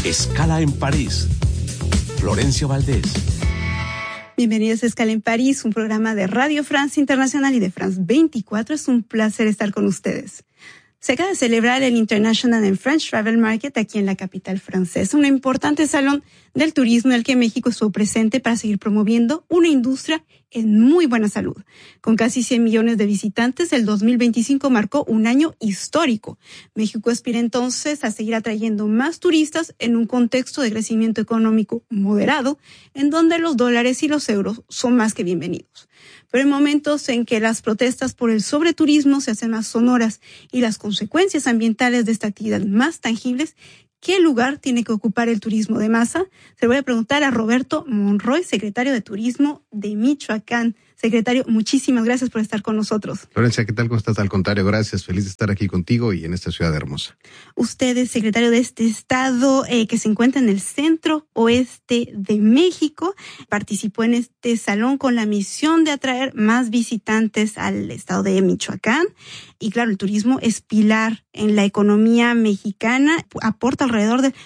Escala en París. Florencia Valdés. Bienvenidos a Escala en París, un programa de Radio France Internacional y de France 24. Es un placer estar con ustedes. Se acaba de celebrar el International and French Travel Market aquí en la capital francesa, un importante salón del turismo en el que México estuvo presente para seguir promoviendo una industria en muy buena salud. Con casi 100 millones de visitantes, el 2025 marcó un año histórico. México aspira entonces a seguir atrayendo más turistas en un contexto de crecimiento económico moderado, en donde los dólares y los euros son más que bienvenidos. Pero en momentos en que las protestas por el sobreturismo se hacen más sonoras y las consecuencias ambientales de esta actividad más tangibles, ¿qué lugar tiene que ocupar el turismo de masa? Se lo voy a preguntar a Roberto Monroy, secretario de Turismo de Michoacán. Secretario, muchísimas gracias por estar con nosotros. Florencia, ¿qué tal? ¿Cómo estás? Al contrario, gracias. Feliz de estar aquí contigo y en esta ciudad hermosa. Usted es secretario de este estado que se encuentra en el centro oeste de México. Participó en este salón con la misión de atraer más visitantes al estado de Michoacán. Y claro, el turismo es pilar en la economía mexicana. Aporta alrededor del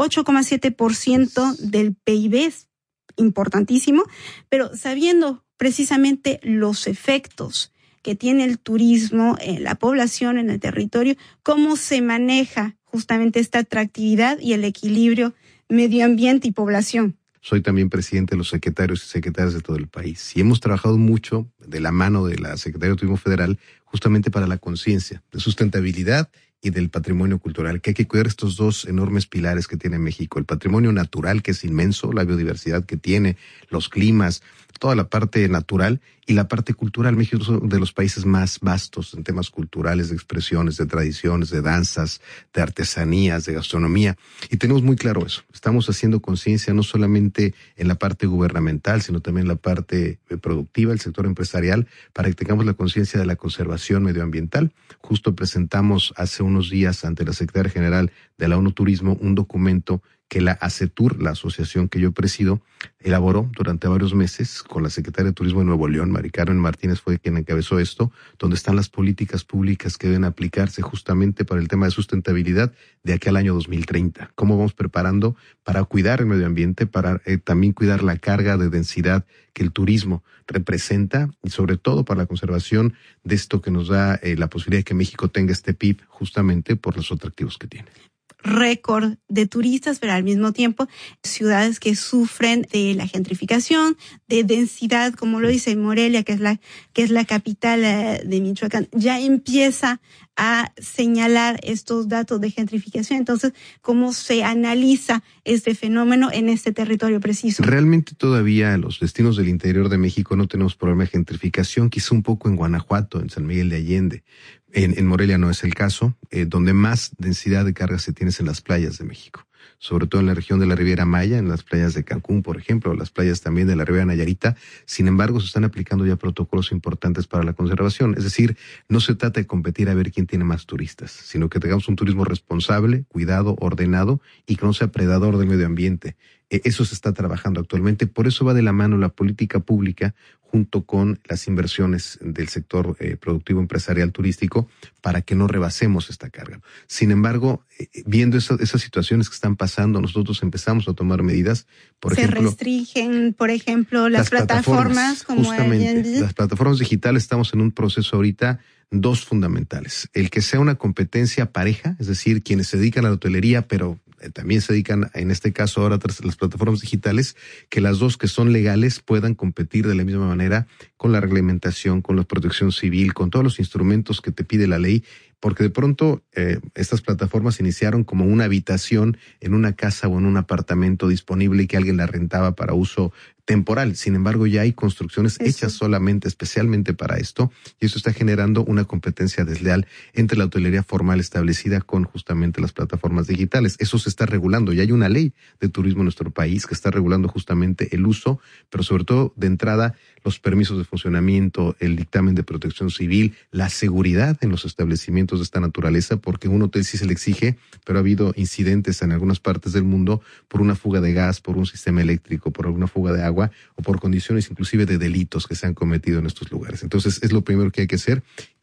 8,7% del PIB. Es importantísimo, pero sabiendo precisamente los efectos que tiene el turismo en la población, en el territorio, cómo se maneja justamente esta atractividad y el equilibrio medio ambiente y población. Soy también presidente de los secretarios y secretarias de todo el país y hemos trabajado mucho de la mano de la Secretaría de Turismo Federal justamente para la conciencia de sustentabilidad y del patrimonio cultural, que hay que cuidar estos dos enormes pilares que tiene México. El patrimonio natural, que es inmenso, la biodiversidad que tiene, los climas, toda la parte natural, y la parte cultural. México es uno de los países más vastos en temas culturales, de expresiones, de tradiciones, de danzas, de artesanías, de gastronomía. Y tenemos muy claro eso. Estamos haciendo conciencia no solamente en la parte gubernamental, sino también en la parte productiva, el sector empresarial, para que tengamos la conciencia de la conservación medioambiental. Justo presentamos hace unos días ante la Secretaría General de la ONU Turismo un documento que la ACETUR, la asociación que yo presido, elaboró durante varios meses con la Secretaria de Turismo de Nuevo León, Mari Carmen Martínez fue quien encabezó esto, donde están las políticas públicas que deben aplicarse justamente para el tema de sustentabilidad de aquí al año 2030. ¿Cómo vamos preparando para cuidar el medio ambiente, para también cuidar la carga de densidad que el turismo representa y sobre todo para la conservación de esto que nos da la posibilidad de que México tenga este PIB justamente por los atractivos que tiene? Récord de turistas, pero al mismo tiempo ciudades que sufren de la gentrificación, de densidad, como lo dice Morelia, que es la capital de Michoacán, ya empieza a señalar estos datos de gentrificación. Entonces, ¿cómo se analiza este fenómeno en este territorio preciso? Realmente todavía en los destinos del interior de México no tenemos problema de gentrificación, quizá un poco en Guanajuato, en San Miguel de Allende. En Morelia no es el caso. Donde más densidad de carga se tiene es en las playas de México, sobre todo en la región de la Riviera Maya, en las playas de Cancún, por ejemplo, o las playas también de la Riviera Nayarita. Sin embargo, se están aplicando ya protocolos importantes para la conservación. Es decir, no se trata de competir a ver quién tiene más turistas, sino que tengamos un turismo responsable, cuidado, ordenado y que no sea predador del medio ambiente. Eso se está trabajando actualmente. Por eso va de la mano la política pública junto con las inversiones del sector productivo empresarial turístico para que no rebasemos esta carga. Sin embargo, viendo esas situaciones que están pasando, nosotros empezamos a tomar medidas. Por ejemplo, se restringen, por ejemplo, las plataformas como justamente, las plataformas digitales. Estamos en un proceso ahorita, dos fundamentales. El que sea una competencia pareja, es decir, quienes se dedican a la hotelería, pero también se dedican, en este caso ahora, las plataformas digitales, que las dos que son legales puedan competir de la misma manera con la reglamentación, con la protección civil, con todos los instrumentos que te pide la ley, porque de pronto estas plataformas iniciaron como una habitación en una casa o en un apartamento disponible y que alguien la rentaba para uso temporal. Sin embargo, ya hay construcciones hechas solamente, especialmente para esto, y eso está generando una competencia desleal entre la hotelería formal establecida con justamente las plataformas digitales. Eso se está regulando. Ya hay una ley de turismo en nuestro país que está regulando justamente el uso, pero sobre todo de entrada los permisos de funcionamiento, el dictamen de protección civil, la seguridad en los establecimientos de esta naturaleza, porque un hotel sí se le exige, pero ha habido incidentes en algunas partes del mundo por una fuga de gas, por un sistema eléctrico, por alguna fuga de agua o por condiciones inclusive de delitos que se han cometido en estos lugares. Entonces es lo primero que hay que hacer.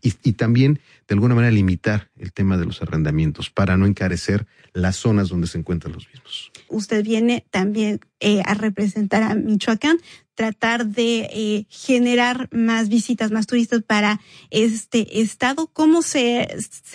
Y también, de alguna manera, limitar el tema de los arrendamientos para no encarecer las zonas donde se encuentran los mismos. Usted viene también a representar a Michoacán, tratar de generar más visitas, más turistas para este estado. ¿Cómo se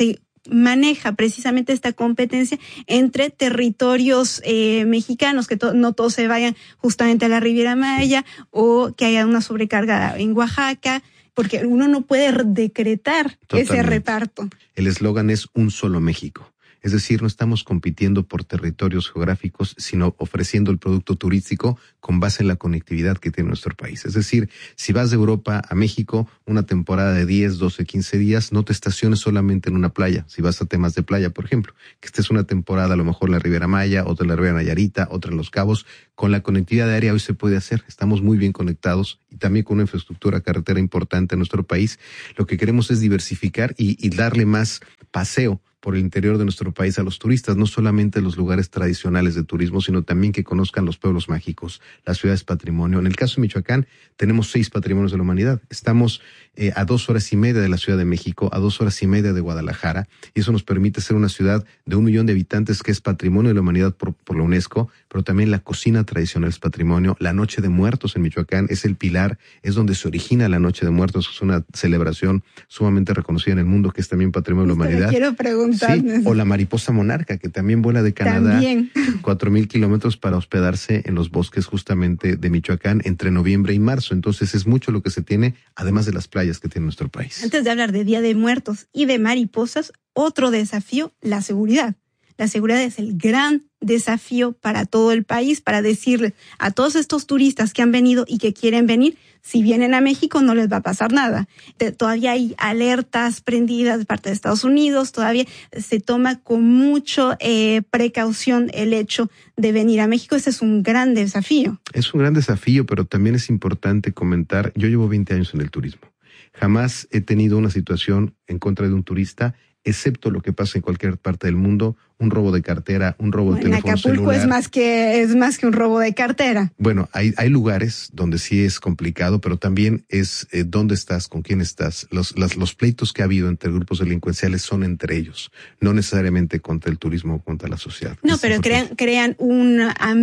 maneja precisamente esta competencia entre territorios mexicanos, que no todos se vayan justamente a la Riviera Maya o que haya una sobrecarga en Oaxaca? Porque uno no puede decretar ese reparto. El eslogan es un solo México. Es decir, no estamos compitiendo por territorios geográficos, sino ofreciendo el producto turístico con base en la conectividad que tiene nuestro país. Es decir, si vas de Europa a México, una temporada de 10, 12, 15 días, no te estaciones solamente en una playa. Si vas a temas de playa, por ejemplo, que estés una temporada a lo mejor en la Riviera Maya, otra en la Riviera Nayarita, otra en Los Cabos. Con la conectividad aérea hoy se puede hacer. Estamos muy bien conectados y también con una infraestructura carretera importante en nuestro país. Lo que queremos es diversificar y darle más paseo por el interior de nuestro país a los turistas, no solamente los lugares tradicionales de turismo, sino también que conozcan los pueblos mágicos, las ciudades patrimonio. En el caso de Michoacán, tenemos 6 patrimonios de la humanidad. Estamos a 2 horas y media de la Ciudad de México, a 2 horas y media de Guadalajara, y eso nos permite ser una ciudad de 1 millón de habitantes que es patrimonio de la humanidad por la UNESCO, pero también la cocina tradicional es patrimonio. La Noche de Muertos en Michoacán es el pilar, es donde se origina la Noche de Muertos, es una celebración sumamente reconocida en el mundo, que es también patrimonio de la humanidad. Quiero preguntarme. Sí, o la mariposa monarca, que también vuela de Canadá 4,000 kilómetros para hospedarse en los bosques justamente de Michoacán entre noviembre y marzo. Entonces es mucho lo que se tiene, además de las playas que tiene nuestro país. Antes de hablar de Día de Muertos y de mariposas, otro desafío, la seguridad. La seguridad es el gran desafío para todo el país, para decirle a todos estos turistas que han venido y que quieren venir, si vienen a México no les va a pasar nada. Todavía hay alertas prendidas de parte de Estados Unidos, todavía se toma con mucha precaución el hecho de venir a México. Ese es un gran desafío. Es un gran desafío, pero también es importante comentar, yo llevo 20 años en el turismo. Jamás he tenido una situación en contra de un turista, excepto lo que pasa en cualquier parte del mundo, un robo de cartera, un robo de teléfono celular. En Acapulco es más que un robo de cartera. Bueno, hay lugares donde sí es complicado, pero también es dónde estás, con quién estás. Los pleitos que ha habido entre grupos delincuenciales son entre ellos, no necesariamente contra el turismo o contra la sociedad. No, pero crean un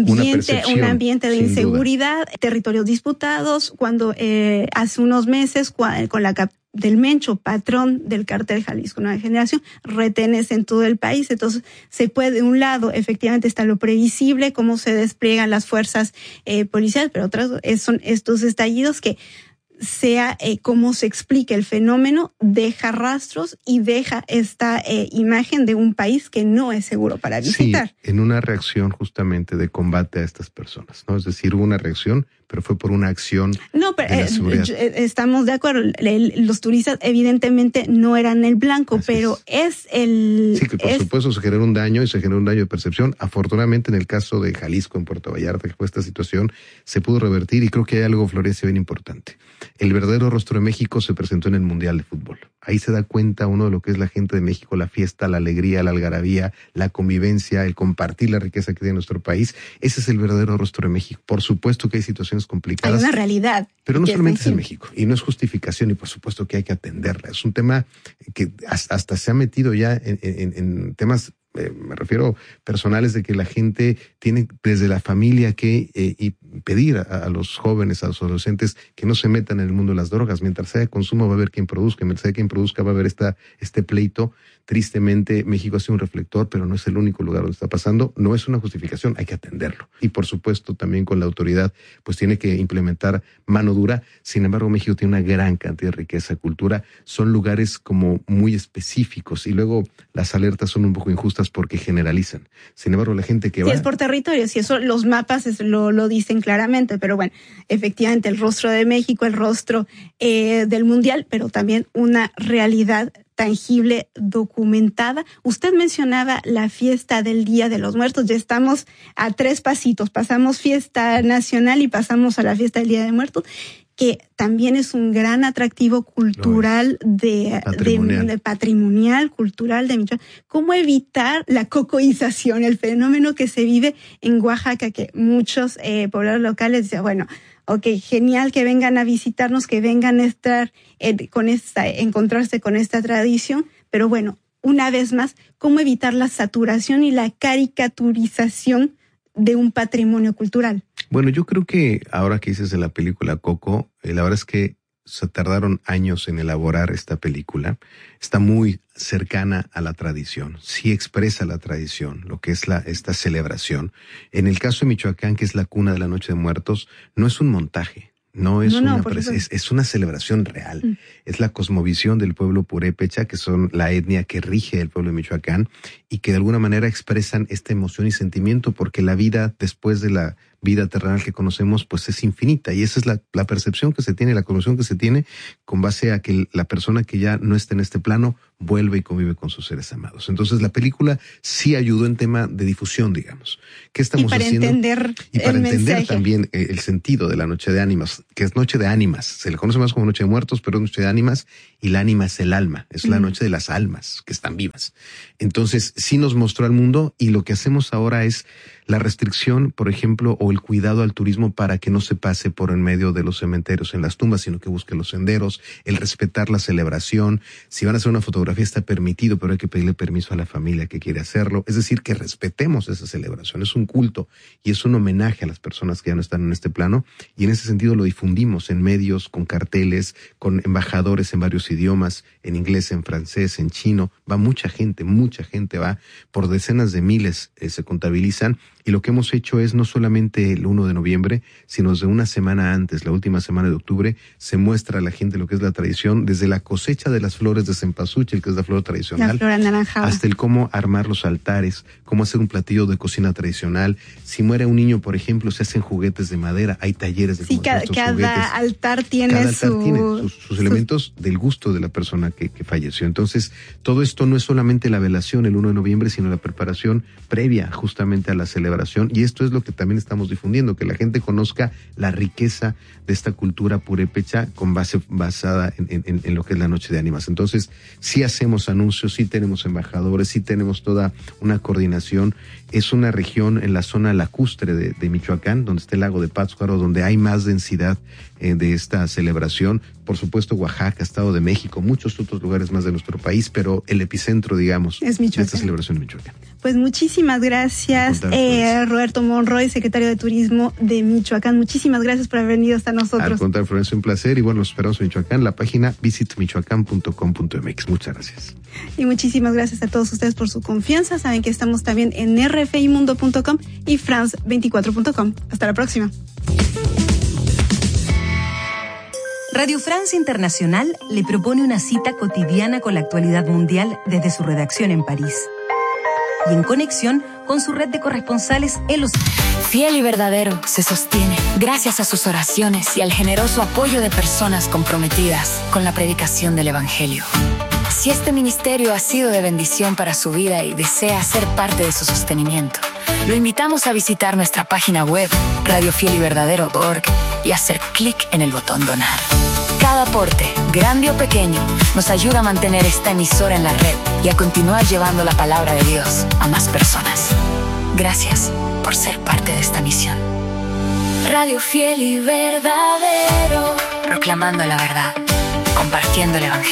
ambiente de inseguridad, territorios disputados. Cuando hace unos meses, con la del Mencho, patrón del cártel Jalisco Nueva Generación, retenes en todo el país. Entonces, se puede, de un lado, efectivamente está lo previsible, cómo se despliegan las fuerzas policiales, pero otras son estos estallidos que sea cómo se explica el fenómeno, deja rastros y deja esta imagen de un país que no es seguro para visitar. Sí, en una reacción justamente de combate a estas personas, ¿no? Es decir, hubo una reacción, pero fue por una acción de la seguridad. Estamos de acuerdo, los turistas evidentemente no eran el blanco, así pero es el... Sí, que por supuesto se generó un daño y se generó un daño de percepción. Afortunadamente en el caso de Jalisco, en Puerto Vallarta, que fue esta situación, se pudo revertir y creo que hay algo, Florencia, bien importante. El verdadero rostro de México se presentó en el Mundial de Fútbol. Ahí se da cuenta uno de lo que es la gente de México, la fiesta, la alegría, la algarabía, la convivencia, el compartir la riqueza que tiene nuestro país. Ese es el verdadero rostro de México. Por supuesto que hay situaciones complicadas. Hay una realidad. Pero no solamente es en México, y no es justificación, y por supuesto que hay que atenderla. Es un tema que hasta se ha metido ya en temas, me refiero personales, de que la gente tiene desde la familia que y pedir a los jóvenes, a los adolescentes, que no se metan en el mundo de las drogas. Mientras haya consumo va a haber quien produzca, mientras haya quien produzca va a haber este pleito. Tristemente, México ha sido un reflector, pero no es el único lugar donde está pasando. No es una justificación, hay que atenderlo. Y por supuesto, también con la autoridad, pues tiene que implementar mano dura. Sin embargo, México tiene una gran cantidad de riqueza, cultura. Son lugares como muy específicos y luego las alertas son un poco injustas porque generalizan. Sin embargo, la gente que va... Sí, es por territorios y eso los mapas lo dicen claramente, pero bueno, efectivamente el rostro de México, el rostro del Mundial, pero también una realidad tangible, documentada. Usted mencionaba la fiesta del Día de los Muertos. Ya estamos a 3 pasitos. Pasamos fiesta nacional y pasamos a la fiesta del Día de Muertos. que también es un gran atractivo cultural patrimonial, cultural de Michoacán. ¿Cómo evitar la cocoización, el fenómeno que se vive en Oaxaca, que muchos pobladores locales dicen, bueno, ok, genial que vengan a visitarnos, que vengan a estar encontrarse con esta tradición, pero bueno, una vez más, ¿cómo evitar la saturación y la caricaturización de un patrimonio cultural? Bueno, yo creo que ahora que dices de la película Coco, la verdad es que se tardaron años en elaborar esta película. Está muy cercana a la tradición. Sí expresa la tradición, lo que es esta celebración. En el caso de Michoacán, que es la cuna de la Noche de Muertos, no es un montaje. Es una celebración real. Es la cosmovisión del pueblo purépecha, que son la etnia que rige el pueblo de Michoacán y que de alguna manera expresan esta emoción y sentimiento, porque la vida después de la vida terrenal que conocemos pues es infinita, y esa es la percepción que se tiene, la conocimiento que se tiene con base a que la persona que ya no está en este plano vuelve y convive con sus seres amados. Entonces la película sí ayudó en tema de difusión, digamos. ¿Qué estamos haciendo? Y para entender también el sentido de la Noche de Ánimas, que es Noche de Ánimas. Se le conoce más como Noche de Muertos, pero es Noche de Ánimas, y la ánima es el alma, es la noche de las almas que están vivas. Entonces sí nos mostró al mundo, y lo que hacemos ahora es la restricción, por ejemplo, o el cuidado al turismo para que no se pase por en medio de los cementerios en las tumbas, sino que busque los senderos, el respetar la celebración. Si van a hacer una fotografía está permitido, pero hay que pedirle permiso a la familia que quiere hacerlo. Es decir, que respetemos esa celebración. Es un culto y es un homenaje a las personas que ya no están en este plano, y en ese sentido lo difundimos en medios, con carteles, con embajadores en varios idiomas, en inglés, en francés, en chino. Va mucha gente va, por decenas de miles se contabilizan. Y lo que hemos hecho es no solamente el 1 de noviembre, sino desde una semana antes, la última semana de octubre, se muestra a la gente lo que es la tradición, desde la cosecha de las flores de cempasúchil, que es la flor tradicional, la flor anaranjada, hasta el cómo armar los altares, cómo hacer un platillo de cocina tradicional. Si muere un niño, por ejemplo, se hacen juguetes de madera, hay talleres de cada altar tiene sus elementos del gusto de la persona que falleció. Entonces, todo esto no es solamente la velación el 1 de noviembre, sino la preparación previa justamente a la celebración. Y esto es lo que también estamos difundiendo, que la gente conozca la riqueza de esta cultura purépecha basada en lo que es la Noche de Ánimas. Entonces, sí hacemos anuncios, sí tenemos embajadores, sí tenemos toda una coordinación. Es una región en la zona lacustre de Michoacán, donde está el lago de Pátzcuaro, donde hay más densidad de esta celebración. Por supuesto, Oaxaca, Estado de México, muchos otros lugares más de nuestro país, pero el epicentro, digamos, es de esta celebración en Michoacán. Pues muchísimas gracias, Roberto Monroy, secretario de Turismo de Michoacán. Muchísimas gracias por haber venido hasta nosotros. Al contrario, Florencia, un placer. Y bueno, los esperamos en Michoacán, la página visitmichoacán.com.mx. Muchas gracias. Y muchísimas gracias a todos ustedes por su confianza. Saben que estamos también en rfimundo.com y france24.com. Hasta la próxima. Radio France Internacional le propone una cita cotidiana con la actualidad mundial desde su redacción en París y en conexión con su red de corresponsales en los... Fiel y verdadero se sostiene gracias a sus oraciones y al generoso apoyo de personas comprometidas con la predicación del Evangelio. Si este ministerio ha sido de bendición para su vida y desea ser parte de su sostenimiento, lo invitamos a visitar nuestra página web radiofielyverdadero.org y hacer clic en el botón donar. Cada aporte, grande o pequeño, nos ayuda a mantener esta emisora en la red y a continuar llevando la palabra de Dios a más personas. Gracias por ser parte de esta misión. Radio Fiel y Verdadero, proclamando la verdad, compartiendo el Evangelio.